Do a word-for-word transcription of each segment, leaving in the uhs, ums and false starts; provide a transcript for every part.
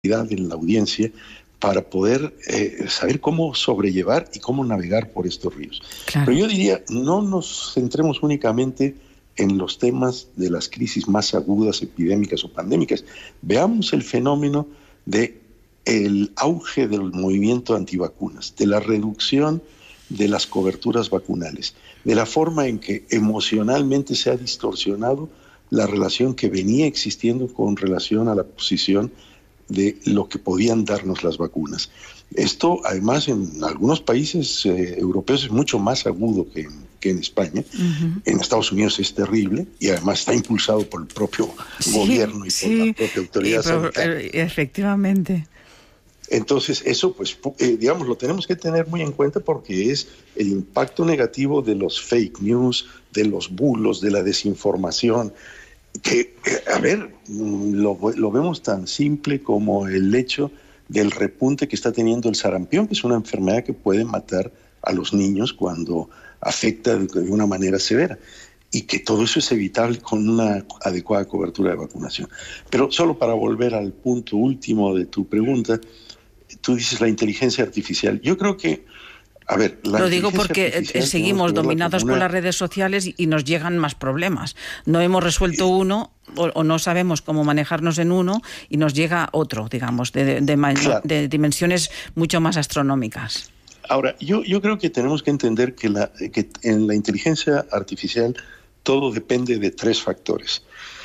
en la audiencia para poder eh, saber cómo sobrellevar y cómo navegar por estos ríos. Claro. Pero yo diría, no nos centremos únicamente en los temas de las crisis más agudas, epidémicas o pandémicas. Veamos el fenómeno de el auge del movimiento antivacunas, de la reducción de las coberturas vacunales, de la forma en que emocionalmente se ha distorsionado la relación que venía existiendo con relación a la posición de lo que podían darnos las vacunas. Esto, además, en algunos países eh, europeos es mucho más agudo que en, que en España. Uh-huh. En Estados Unidos es terrible y además está impulsado por el propio sí, gobierno y sí, por la propia autoridad sanitaria. Efectivamente. Entonces, eso, pues, eh, digamos, lo tenemos que tener muy en cuenta porque es el impacto negativo de los fake news, de los bulos, de la desinformación, que, a ver, lo, lo vemos tan simple como el hecho del repunte que está teniendo el sarampión, que es una enfermedad que puede matar a los niños cuando afecta de, de una manera severa, y que todo eso es evitable con una adecuada cobertura de vacunación. Pero solo para volver al punto último de tu pregunta, tú dices la inteligencia artificial. Yo creo que, a ver... La Lo digo porque seguimos dominados por las redes sociales y nos llegan más problemas. No hemos resuelto uno o, o no sabemos cómo manejarnos en uno y nos llega otro, digamos, de, de, de, claro. de dimensiones mucho más astronómicas. Ahora, yo, yo creo que tenemos que entender que, la, que en la inteligencia artificial todo depende de tres factores.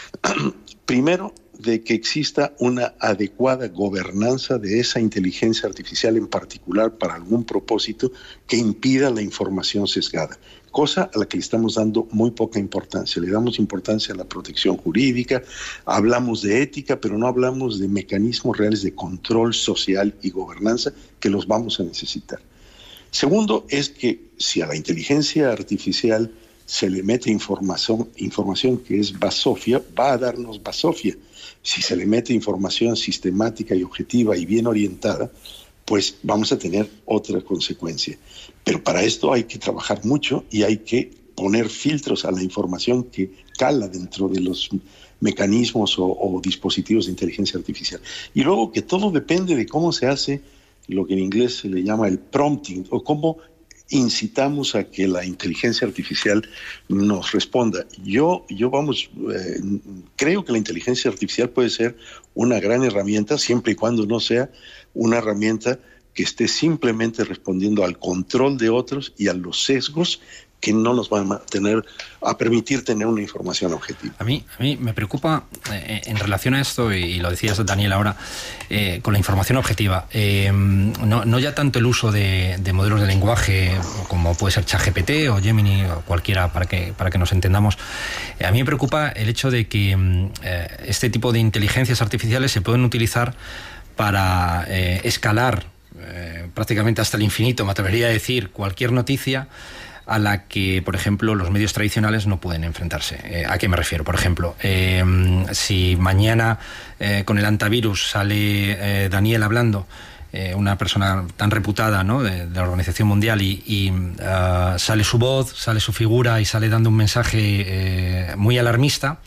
Primero, de que exista una adecuada gobernanza de esa inteligencia artificial en particular para algún propósito que impida la información sesgada, cosa a la que le estamos dando muy poca importancia. Le damos importancia a la protección jurídica, hablamos de ética, pero no hablamos de mecanismos reales de control social y gobernanza que los vamos a necesitar. Segundo, es que si a la inteligencia artificial se le mete información, información que es basofia, va a darnos basofia. Si se le mete información sistemática y objetiva y bien orientada, pues vamos a tener otra consecuencia. Pero para esto hay que trabajar mucho y hay que poner filtros a la información que cala dentro de los mecanismos o, o dispositivos de inteligencia artificial. Y luego que todo depende de cómo se hace lo que en inglés se le llama el prompting, o cómo incitamos a que la inteligencia artificial nos responda. Yo, yo vamos, eh, creo que la inteligencia artificial puede ser una gran herramienta, siempre y cuando no sea una herramienta que esté simplemente respondiendo al control de otros y a los sesgos que no nos van a tener a permitir tener una información objetiva. A mí, a mí me preocupa eh, en relación a esto, y, y lo decías, Daniel, ahora, eh, con la información objetiva, eh, no, no ya tanto el uso de, de modelos de lenguaje como puede ser ChatGPT o Gemini o cualquiera para que, para que nos entendamos. Eh, a mí me preocupa el hecho de que eh, este tipo de inteligencias artificiales se pueden utilizar para eh, escalar eh, prácticamente hasta el infinito, me atrevería a decir, cualquier noticia a la que, por ejemplo, los medios tradicionales no pueden enfrentarse. Eh, ¿A qué me refiero? Por ejemplo, eh, si mañana eh, con el antivirus sale eh, Daniel hablando, eh, una persona tan reputada, ¿no?, de, de la Organización Mundial, y, y uh, sale su voz, sale su figura y sale dando un mensaje eh, muy alarmista,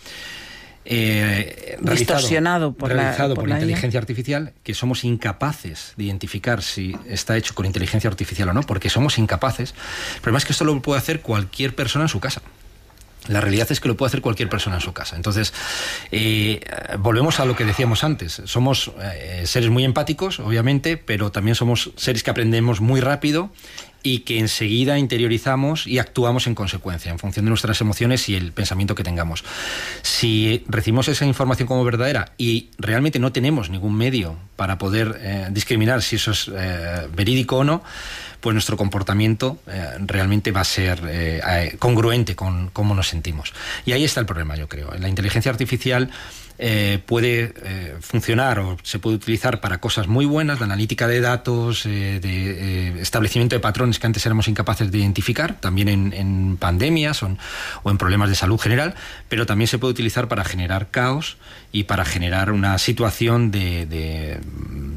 Eh, distorsionado realizado, por realizado la, por por la la inteligencia artificial, que somos incapaces de identificar si está hecho con inteligencia artificial o no, porque somos incapaces. El problema es que esto lo puede hacer cualquier persona en su casa. La realidad es que lo puede hacer cualquier persona en su casa. Entonces, eh, volvemos a lo que decíamos antes. Somos eh, seres muy empáticos, obviamente, pero también somos seres que aprendemos muy rápido y que enseguida interiorizamos y actuamos en consecuencia, en función de nuestras emociones y el pensamiento que tengamos. Si recibimos esa información como verdadera y realmente no tenemos ningún medio para poder eh, discriminar si eso es eh, verídico o no, pues nuestro comportamiento eh, realmente va a ser eh, congruente con cómo nos sentimos. Y ahí está el problema, yo creo. La inteligencia artificial eh, puede eh, funcionar o se puede utilizar para cosas muy buenas, de analítica de datos, eh, de eh, establecimiento de patrones que antes éramos incapaces de identificar, también en, en pandemias o en, o en problemas de salud general, pero también se puede utilizar para generar caos y para generar una situación de, de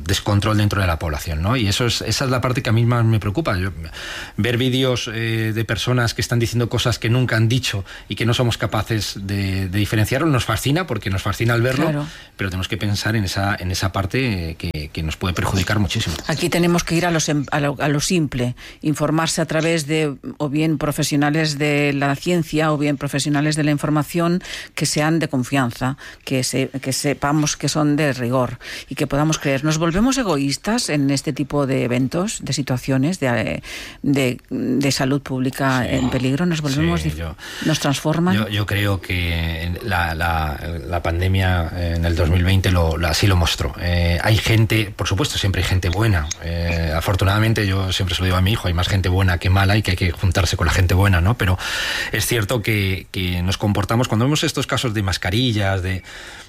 descontrol dentro de la población, ¿no? Y eso es, esa es la parte que a mí más me preocupa. Yo, ver vídeos eh, de personas que están diciendo cosas que nunca han dicho y que no somos capaces de, de diferenciarlo, nos fascina, porque nos fascina al verlo, claro. Pero tenemos que pensar en esa, en esa parte que, que nos puede perjudicar muchísimo. Aquí tenemos que ir a, los, a, lo, a lo simple, informarse a través de o bien profesionales de la ciencia o bien profesionales de la información que sean de confianza, que, se, que sepamos que son de rigor y que podamos creer. ¿Nos volvemos egoístas en este tipo de eventos, de situaciones de, de, de salud pública sí, en peligro? ¿Nos volvemos, sí, yo, nos transforman? Yo, yo creo que la, la, la pandemia en el dos mil veinte lo, lo, así lo mostró. Eh, hay gente, por supuesto, siempre hay gente buena. Eh, afortunadamente, yo siempre se lo digo a mi hijo, hay más gente buena que mala y que hay que juntarse con la gente buena, ¿no? Pero es cierto que, que nos comportamos, cuando vemos estos casos de mascarillas, de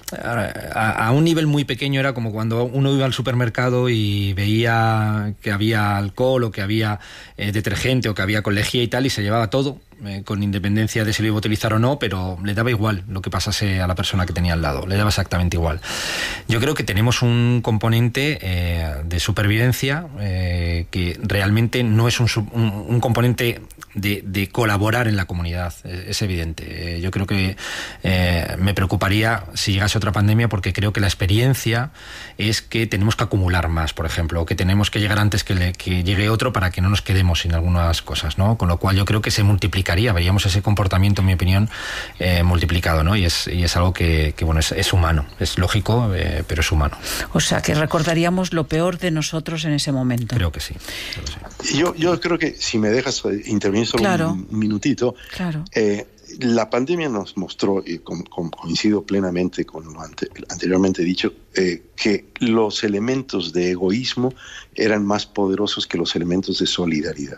a, a un nivel muy pequeño, era como cuando uno iba al supermercado y veía que había alcohol o que había eh, detergente o que había con lejía y tal, y se llevaba todo, eh, con independencia de si lo iba a utilizar o no, pero le daba igual lo que pasase a la persona que tenía al lado, le daba exactamente igual. Yo creo que tenemos un componente eh, de supervivencia eh, que realmente no es un, un, un componente de, de colaborar en la comunidad, es, es evidente. Eh, yo creo que eh, me preocuparía si llegase otra pandemia, porque creo que la experiencia es que tenemos que acumular más, por ejemplo, o que tenemos que llegar antes que, le, que llegue otro para que no nos quedemos sin algunas cosas, ¿no? Con lo cual yo creo que se multiplicaría, veríamos ese comportamiento, en mi opinión, eh, multiplicado, ¿no? Y es, y es algo que, que bueno, es, es humano, es lógico, eh, pero es humano. O sea, que recordaríamos lo peor de nosotros en ese momento. Creo que sí. Creo que sí. Yo, yo creo que, si me dejas intervenir solo claro. un, un minutito, claro. eh, la pandemia nos mostró, y con, con, coincido plenamente con lo ante, anteriormente dicho, eh, que los elementos de egoísmo eran más poderosos que los elementos de solidaridad.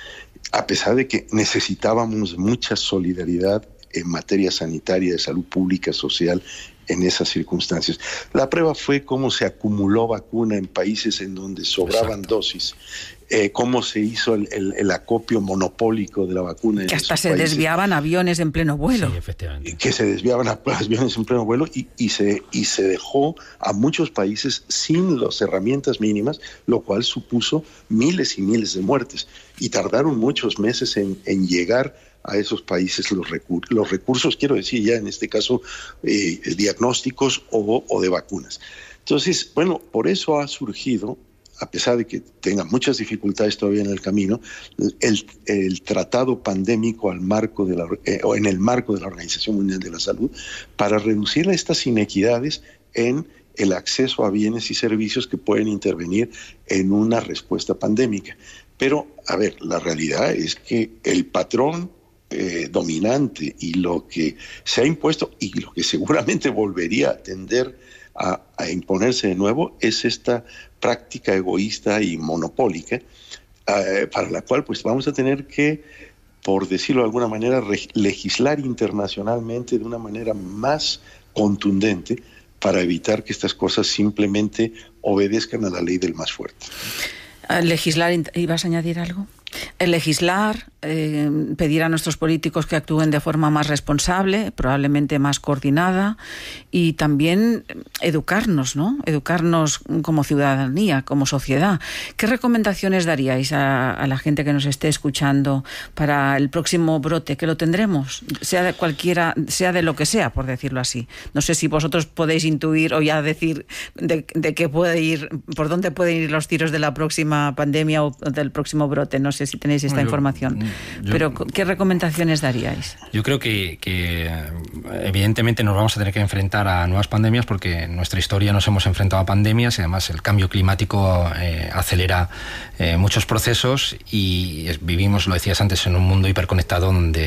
A pesar de que necesitábamos mucha solidaridad en materia sanitaria, de salud pública, social, en esas circunstancias. La prueba fue cómo se acumuló vacuna en países en donde sobraban Exacto. dosis, eh, cómo se hizo el, el, el acopio monopólico de la vacuna. Que en hasta esos se países. desviaban aviones en pleno vuelo. Sí, efectivamente. Que se desviaban a aviones en pleno vuelo y, y, se, y se dejó a muchos países sin las herramientas mínimas, lo cual supuso miles y miles de muertes. Y tardaron muchos meses en, en llegar a esos países los, recur los recursos, quiero decir ya en este caso, eh, diagnósticos o, o de vacunas. Entonces, bueno, por eso ha surgido, a pesar de que tenga muchas dificultades todavía en el camino, el, el tratado pandémico al marco de la, eh, o en el marco de la Organización Mundial de la Salud, para reducir estas inequidades en el acceso a bienes y servicios que pueden intervenir en una respuesta pandémica. Pero, a ver, la realidad es que el patrón Eh, dominante y lo que se ha impuesto y lo que seguramente volvería a tender a, a imponerse de nuevo es esta práctica egoísta y monopólica eh, para la cual pues vamos a tener que, por decirlo de alguna manera, legislar internacionalmente de una manera más contundente para evitar que estas cosas simplemente obedezcan a la ley del más fuerte. Legislar, ¿ibas a añadir algo? El legislar, eh, pedir a nuestros políticos que actúen de forma más responsable, probablemente más coordinada, y también educarnos, ¿no? Educarnos como ciudadanía, como sociedad. ¿Qué recomendaciones daríais a, a la gente que nos esté escuchando para el próximo brote, que lo tendremos, sea de cualquiera, sea de lo que sea, por decirlo así? No sé si vosotros podéis intuir o ya decir de, de qué puede ir, por dónde pueden ir los tiros de la próxima pandemia o del próximo brote. No sé si tenéis esta yo, información. Yo, Pero, ¿qué recomendaciones daríais? Yo creo que, que evidentemente nos vamos a tener que enfrentar a nuevas pandemias, porque en nuestra historia nos hemos enfrentado a pandemias y además el cambio climático eh, acelera eh, muchos procesos y vivimos, lo decías antes, en un mundo hiperconectado donde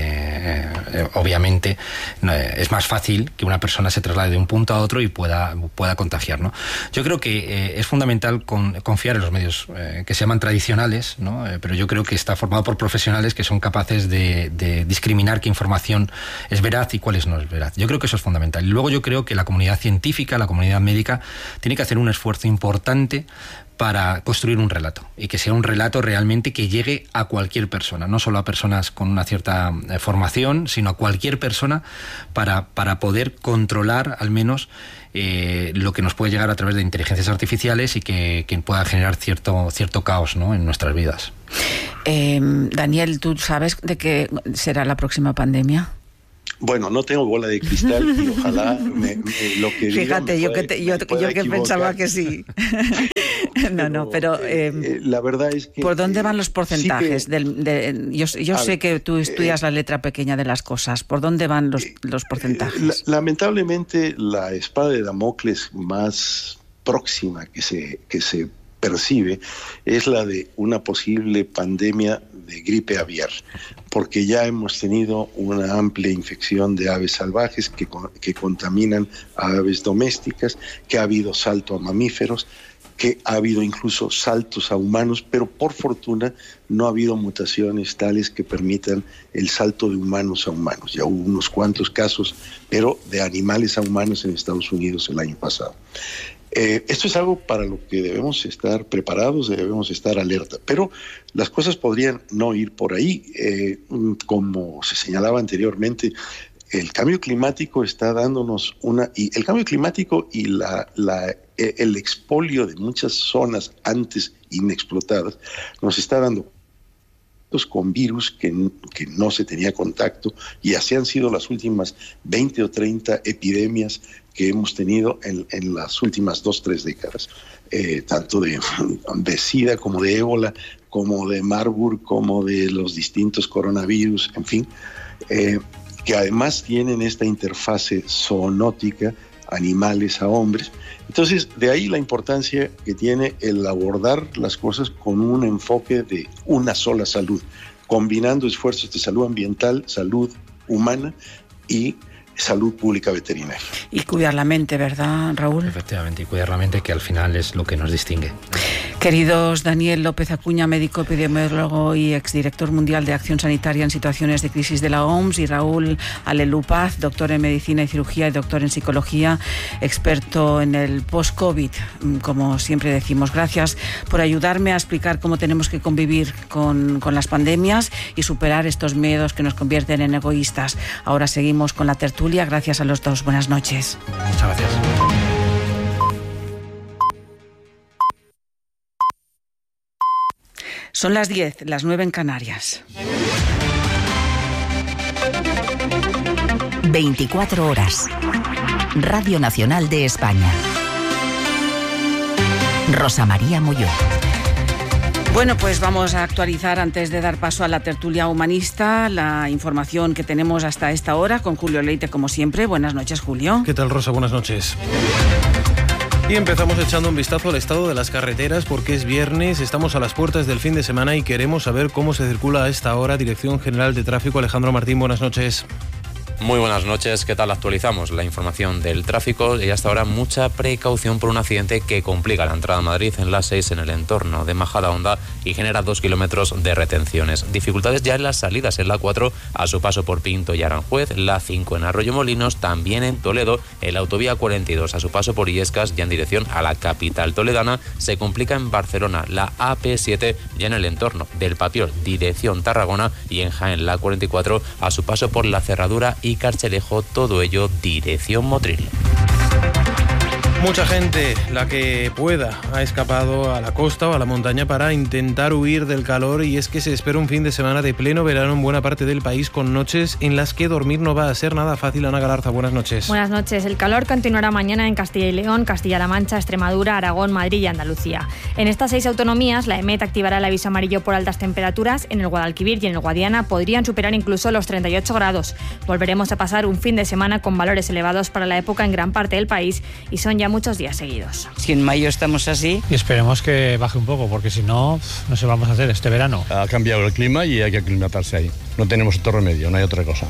eh, obviamente eh, es más fácil que una persona se traslade de un punto a otro y pueda, pueda contagiar, ¿no? Yo creo que eh, es fundamental con, confiar en los medios eh, que se llaman tradicionales, ¿no? Eh, pero yo creo que está formado por profesionales artificiales que son capaces de, de discriminar qué información es veraz y cuáles no es veraz. Yo creo que eso es fundamental. Y luego yo creo que la comunidad científica, la comunidad médica, tiene que hacer un esfuerzo importante para construir un relato, y que sea un relato realmente que llegue a cualquier persona, no solo a personas con una cierta eh, formación, sino a cualquier persona, para, para poder controlar al menos eh, lo que nos puede llegar a través de inteligencias artificiales y que, que pueda generar cierto, cierto caos, ¿no?, en nuestras vidas. Eh, Daniel, ¿tú sabes de qué será la próxima pandemia? Bueno, no tengo bola de cristal y ojalá me, me, lo que Fíjate, diga yo, que te, yo, yo que pensaba que sí. no, no, pero... Eh, eh, la verdad es que... ¿Por dónde van los porcentajes? Sí que, del, de, yo yo sé ver, que tú estudias eh, la letra pequeña de las cosas. ¿Por dónde van los, los porcentajes? Eh, la, lamentablemente, la espada de Damocles más próxima que se, que se percibe es la de una posible pandemia de gripe aviar, porque ya hemos tenido una amplia infección de aves salvajes que, que contaminan a aves domésticas, que ha habido salto a mamíferos, que ha habido incluso saltos a humanos, pero por fortuna no ha habido mutaciones tales que permitan el salto de humanos a humanos. Ya hubo unos cuantos casos, pero de animales a humanos en Estados Unidos el año pasado. Eh, esto es algo para lo que debemos estar preparados, debemos estar alerta, pero las cosas podrían no ir por ahí. Eh, como se señalaba anteriormente, el cambio climático está dándonos una... y el cambio climático y la, la, el expolio de muchas zonas antes inexplotadas nos está dando con virus que, que no se tenía contacto, y así han sido las últimas veinte o treinta epidemias que hemos tenido en, en las últimas dos, tres décadas, eh, tanto de, de SIDA como de ébola, como de Marburg, como de los distintos coronavirus, en fin, eh, que además tienen esta interfase zoonótica, animales a hombres. Entonces, de ahí la importancia que tiene el abordar las cosas con un enfoque de una sola salud, combinando esfuerzos de salud ambiental, salud humana y salud pública veterinaria. Y cuidar la mente, ¿verdad, Raúl? Efectivamente, y cuidar la mente, que al final es lo que nos distingue. Queridos Daniel López Acuña, médico epidemiólogo y exdirector mundial de Acción Sanitaria en Situaciones de Crisis de la O M S, y Raúl Alelupaz, doctor en Medicina y Cirugía y doctor en Psicología, experto en el post-COVID, como siempre decimos. Gracias por ayudarme a explicar cómo tenemos que convivir con, con las pandemias y superar estos miedos que nos convierten en egoístas. Ahora seguimos con la tertulia. Gracias a los dos. Buenas noches. Muchas gracias. Son las diez, las nueve en Canarias. veinticuatro horas. Radio Nacional de España. Rosa María Molló. Bueno, pues vamos a actualizar, antes de dar paso a la tertulia humanista, la información que tenemos hasta esta hora con Julio Leite, como siempre. Buenas noches, Julio. ¿Qué tal, Rosa? Buenas noches. Y empezamos echando un vistazo al estado de las carreteras, porque es viernes, estamos a las puertas del fin de semana y queremos saber cómo se circula a esta hora. Dirección General de Tráfico, Alejandro Martín, buenas noches. Muy buenas noches, ¿qué tal? Actualizamos la información del tráfico y hasta ahora mucha precaución por un accidente que complica la entrada a Madrid en la seis en el entorno de Majadahonda y genera dos kilómetros de retenciones. Dificultades ya en las salidas en la cuatro a su paso por Pinto y Aranjuez, la cinco en Arroyomolinos, también en Toledo, en la autovía cuarenta y dos a su paso por Illescas ya en dirección a la capital toledana. Se complica en Barcelona la A P siete ya en el entorno del Papiol, dirección Tarragona, y en Jaén la cuarenta y cuatro a su paso por la Cerradura y Carchelejo, todo ello dirección Motril. Mucha gente, la que pueda, ha escapado a la costa o a la montaña para intentar huir del calor, y es que se espera un fin de semana de pleno verano en buena parte del país, con noches en las que dormir no va a ser nada fácil. Ana Galarza, buenas noches. Buenas noches. El calor continuará mañana en Castilla y León, Castilla-La Mancha, Extremadura, Aragón, Madrid y Andalucía. En estas seis autonomías, la EMET activará el aviso amarillo por altas temperaturas. En el Guadalquivir y en el Guadiana podrían superar incluso los treinta y ocho grados. Volveremos a pasar un fin de semana con valores elevados para la época en gran parte del país, y son ya muchos días seguidos. Si en mayo estamos así... Y esperemos que baje un poco, porque si no, no sé, vamos a hacer este verano. Ha cambiado el clima y hay que aclimatarse ahí. No tenemos otro remedio, no hay otra cosa.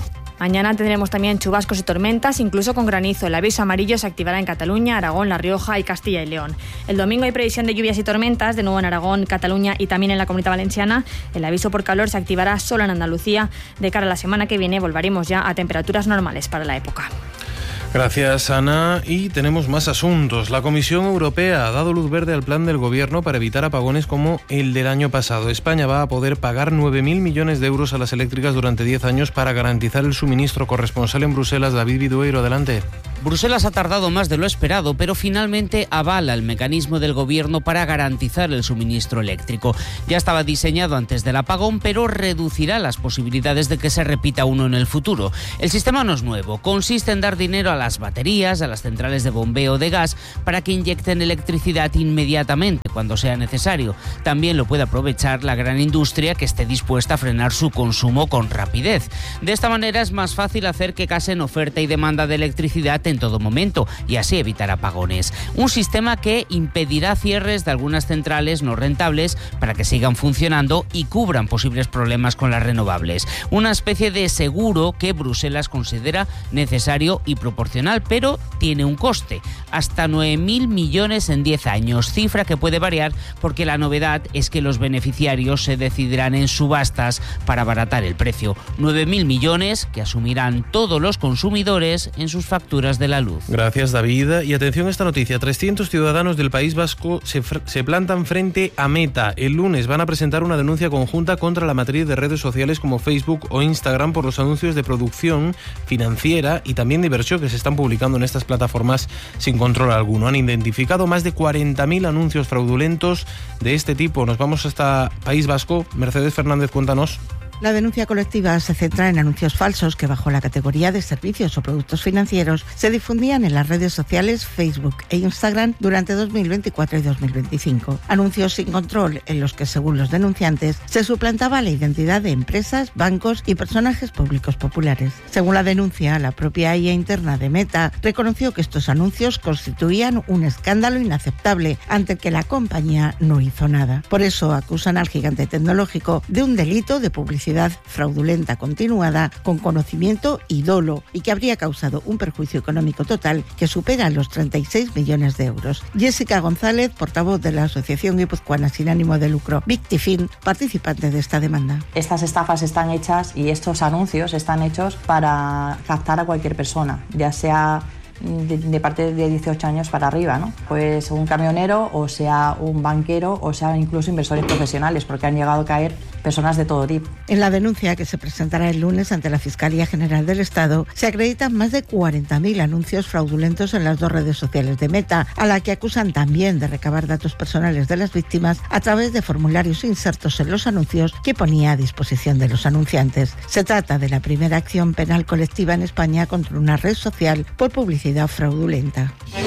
Mañana tendremos también chubascos y tormentas, incluso con granizo. El aviso amarillo se activará en Cataluña, Aragón, La Rioja y Castilla y León. El domingo hay previsión de lluvias y tormentas, de nuevo en Aragón, Cataluña y también en la Comunidad Valenciana. El aviso por calor se activará solo en Andalucía. De cara a la semana que viene volveremos ya a temperaturas normales para la época. Gracias, Ana. Y tenemos más asuntos. La Comisión Europea ha dado luz verde al plan del Gobierno para evitar apagones como el del año pasado. España va a poder pagar nueve mil millones de euros a las eléctricas durante diez años para garantizar el suministro. Corresponsal en Bruselas, David Vidueiro, adelante. Bruselas ha tardado más de lo esperado, pero finalmente avala el mecanismo del Gobierno para garantizar el suministro eléctrico. Ya estaba diseñado antes del apagón, pero reducirá las posibilidades de que se repita uno en el futuro. El sistema no es nuevo. Consiste en dar dinero a las baterías, a las centrales de bombeo de gas, para que inyecten electricidad inmediatamente cuando sea necesario. También lo puede aprovechar la gran industria que esté dispuesta a frenar su consumo con rapidez. De esta manera es más fácil hacer que casen oferta y demanda de electricidad en todo momento y así evitar apagones. Un sistema que impedirá cierres de algunas centrales no rentables para que sigan funcionando y cubran posibles problemas con las renovables. Una especie de seguro que Bruselas considera necesario y proporcional, pero tiene un coste, hasta nueve mil millones en diez años, cifra que puede variar porque la novedad es que los beneficiarios se decidirán en subastas para abaratar el precio. nueve mil millones que asumirán todos los consumidores en sus facturas de la luz. Gracias, David. Y atención a esta noticia. trescientos ciudadanos del País Vasco se, se plantan frente a Meta. El lunes van a presentar una denuncia conjunta contra la matriz de redes sociales como Facebook o Instagram por los anuncios de producción financiera y también de inversión que se están publicando en estas plataformas sin control alguno. Han identificado más de cuarenta mil anuncios fraudulentos de este tipo. Nos vamos hasta País Vasco. Mercedes Fernández, cuéntanos. La denuncia colectiva se centra en anuncios falsos que bajo la categoría de servicios o productos financieros se difundían en las redes sociales Facebook e Instagram durante dos mil veinticuatro y dos mil veinticinco. Anuncios sin control en los que, según los denunciantes, se suplantaba la identidad de empresas, bancos y personajes públicos populares. Según la denuncia, la propia I A interna de Meta reconoció que estos anuncios constituían un escándalo inaceptable ante el que la compañía no hizo nada. Por eso acusan al gigante tecnológico de un delito de publicidad fraudulenta continuada con conocimiento y dolo y que habría causado un perjuicio económico total que supera los treinta y seis millones de euros. Jessica González, portavoz de la Asociación Guipuzcoana sin ánimo de lucro Victifin, participante de esta demanda. Estas estafas están hechas y estos anuncios están hechos para captar a cualquier persona, ya sea De, de parte de dieciocho años para arriba, ¿no? Pues un camionero, o sea un banquero, o sea incluso inversores profesionales, porque han llegado a caer personas de todo tipo. En la denuncia que se presentará el lunes ante la Fiscalía General del Estado se acreditan más de cuarenta mil anuncios fraudulentos en las dos redes sociales de Meta, a la que acusan también de recabar datos personales de las víctimas a través de formularios insertos en los anuncios que ponía a disposición de los anunciantes. Se trata de la primera acción penal colectiva en España contra una red social por publicidad fraudulenta.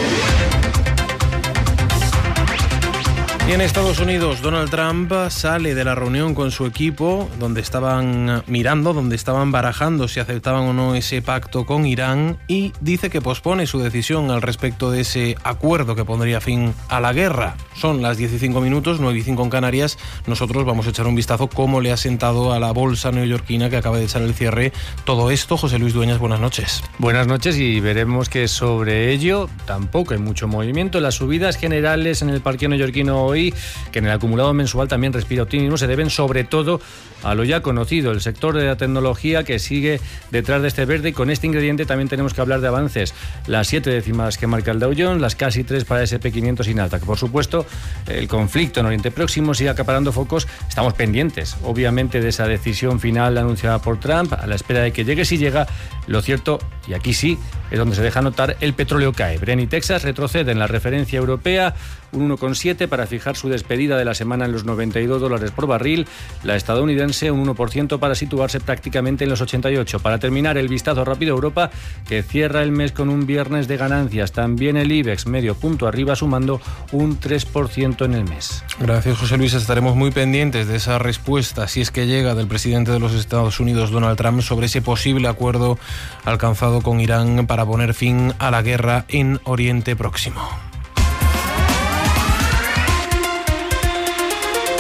Y en Estados Unidos, Donald Trump sale de la reunión con su equipo, donde estaban mirando, donde estaban barajando si aceptaban o no ese pacto con Irán, y dice que pospone su decisión al respecto de ese acuerdo que pondría fin a la guerra. Son las diez y cinco minutos, nueve y cinco en Canarias. Nosotros vamos a echar un vistazo cómo le ha sentado a la bolsa neoyorquina que acaba de echar el cierre todo esto. José Luis Dueñas, buenas noches. Buenas noches, y veremos que sobre ello tampoco hay mucho movimiento. Las subidas generales en el parqueo neoyorquino hoy, que en el acumulado mensual también respira optimismo, se deben sobre todo a lo ya conocido, el sector de la tecnología que sigue detrás de este verde, y con este ingrediente también tenemos que hablar de avances. Las siete décimas que marca el Dow Jones, las casi tres para ese ese pe quinientos y Nasdaq. Por supuesto, el conflicto en Oriente Próximo sigue acaparando focos. Estamos pendientes, obviamente, de esa decisión final anunciada por Trump, a la espera de que llegue. Si llega, lo cierto, y aquí sí, es donde se deja notar, el petróleo cae. Brent y Texas retroceden en la referencia europea un uno coma siete para fijar su despedida de la semana en los noventa y dos dólares por barril. La estadounidense un uno por ciento para situarse prácticamente en los ochenta y ocho. Para terminar, el vistazo rápido a Europa, que cierra el mes con un viernes de ganancias. También el IBEX medio punto arriba, sumando un tres por ciento en el mes. Gracias, José Luis. Estaremos muy pendientes de esa respuesta, si es que llega, del presidente de los Estados Unidos, Donald Trump, sobre ese posible acuerdo alcanzado con Irán para poner fin a la guerra en Oriente Próximo.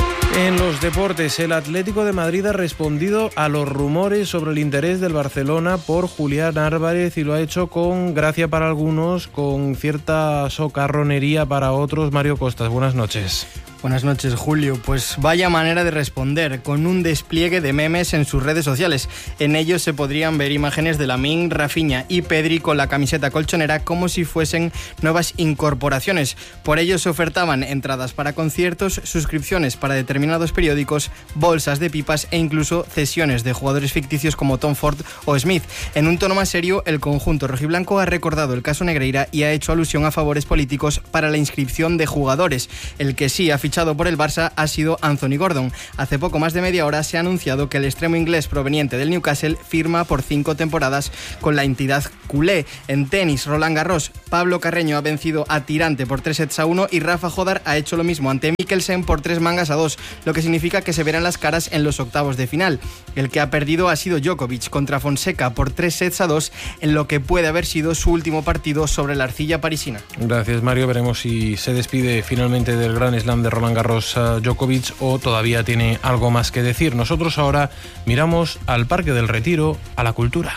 En los deportes, el Atlético de Madrid ha respondido a los rumores sobre el interés del Barcelona por Julián Álvarez y lo ha hecho con gracia para algunos, con cierta socarronería para otros. Mario Costas, buenas noches. Buenas noches, Julio. Pues vaya manera de responder, con un despliegue de memes en sus redes sociales. En ellos se podrían ver imágenes de Lamine, Rafinha y Pedri con la camiseta colchonera como si fuesen nuevas incorporaciones. Por ello se ofertaban entradas para conciertos, suscripciones para determinados periódicos, bolsas de pipas e incluso cesiones de jugadores ficticios como Tom Ford o Smith. En un tono más serio, el conjunto rojiblanco ha recordado el caso Negreira y ha hecho alusión a favores políticos para la inscripción de jugadores. El que sí ha fichado por el Barça ha sido Anthony Gordon. Hace poco más de media hora se ha anunciado que el extremo inglés proveniente del Newcastle firma por cinco temporadas con la entidad culé. En tenis, Roland Garros, Pablo Carreño ha vencido a Tirante por tres sets a uno y Rafa Jodar ha hecho lo mismo ante Mikkelsen por tres mangas a dos, lo que significa que se verán las caras en los octavos de final. El que ha perdido ha sido Djokovic contra Fonseca por tres sets a dos en lo que puede haber sido su último partido sobre la arcilla parisina. Gracias, Mario. Veremos si se despide finalmente del Grand Slam de Roland Garros Djokovic o todavía tiene algo más que decir. Nosotros ahora miramos al Parque del Retiro, a la cultura.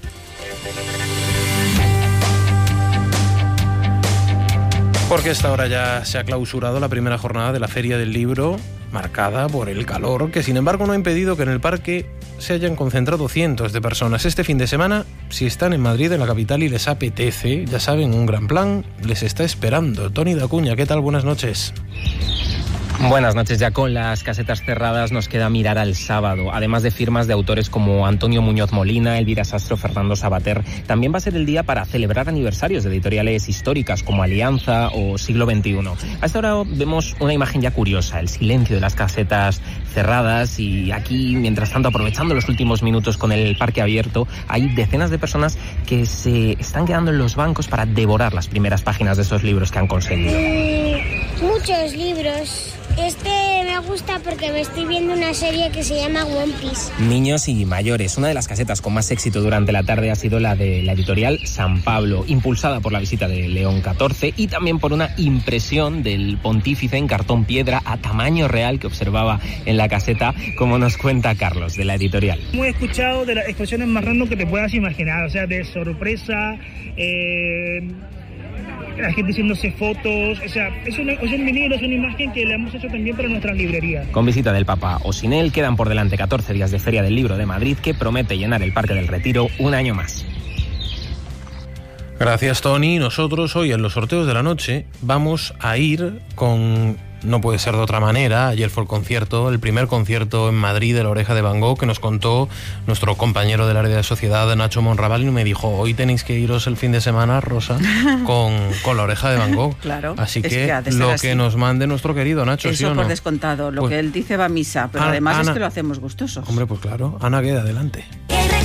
Porque a esta hora ya se ha clausurado la primera jornada de la Feria del Libro, marcada por el calor, que sin embargo no ha impedido que en el parque se hayan concentrado cientos de personas. Este fin de semana, si están en Madrid, en la capital, y les apetece, ya saben, un gran plan les está esperando. Toni Dacuña, ¿qué tal? Buenas noches. Buenas noches. Ya con las casetas cerradas nos queda mirar al sábado. Además de firmas de autores como Antonio Muñoz Molina, Elvira Sastro, Fernando Sabater, también va a ser el día para celebrar aniversarios de editoriales históricas como Alianza o Siglo veintiuno. A esta hora vemos una imagen ya curiosa, el silencio de las casetas cerradas, y aquí, mientras tanto, aprovechando los últimos minutos con el parque abierto, hay decenas de personas que se están quedando en los bancos para devorar las primeras páginas de esos libros que han conseguido. Mm, muchos libros. Este me gusta porque me estoy viendo una serie que se llama One Piece. Niños y mayores. Una de las casetas con más éxito durante la tarde ha sido la de la editorial San Pablo, impulsada por la visita de León catorce y también por una impresión del pontífice en cartón piedra a tamaño real que observaba en la caseta, como nos cuenta Carlos, de la editorial. Hemos escuchado de las expresiones más random que te puedas imaginar, o sea, de sorpresa, eh... la gente haciéndose fotos, o sea, es, una, es un vinilo, es una imagen que le hemos hecho también para nuestras librerías. Con visita del Papa o sin él, quedan por delante catorce días de Feria del Libro de Madrid, que promete llenar el Parque del Retiro un año más. Gracias, Tony. Nosotros hoy en los sorteos de la noche vamos a ir con... No puede ser de otra manera. Ayer fue el concierto, el primer concierto en Madrid de La Oreja de Van Gogh, que nos contó nuestro compañero del área de sociedad, Nacho Monraval, y me dijo, hoy tenéis que iros el fin de semana, Rosa, con, con La Oreja de Van Gogh. Claro. Así que, que lo así. que nos mande nuestro querido Nacho, Eso ¿sí o no? por descontado. Lo pues, que él dice va a misa, pero Ana, además Ana, es que lo hacemos gustosos. Hombre, pues claro. Ana, queda adelante.